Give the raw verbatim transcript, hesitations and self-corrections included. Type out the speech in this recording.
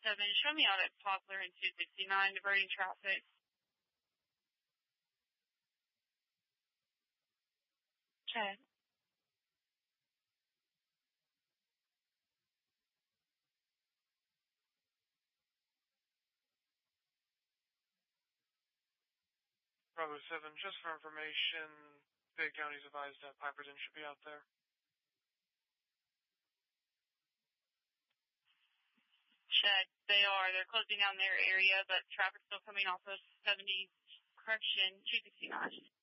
seven, show me out at Poplar and two sixty-nine, diverting traffic. Okay. Bravo seven, just for information, Fayette County's advised that Piperton should be out there. Check. They are. They're closing down their area, but traffic's still coming off of seventy, correction, two sixty-nine.